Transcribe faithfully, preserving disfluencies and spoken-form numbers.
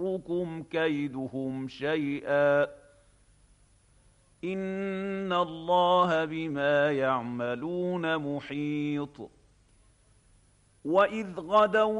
يضركم كيدهم شيئا إن الله بما يعملون محيط وإذ غدوا